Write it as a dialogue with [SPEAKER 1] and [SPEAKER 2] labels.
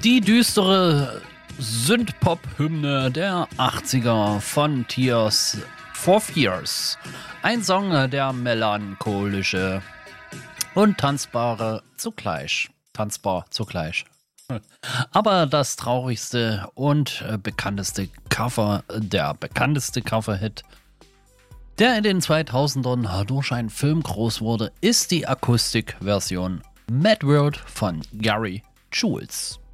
[SPEAKER 1] Die düstere Synth-Pop-Hymne der 80er von Tears for Fears. Ein Song, der melancholische und tanzbar zugleich. Aber das traurigste und bekannteste Cover, der bekannteste Cover-Hit, der in den 2000ern durch einen Film groß wurde, ist die Akustikversion Mad World von Gary Jules.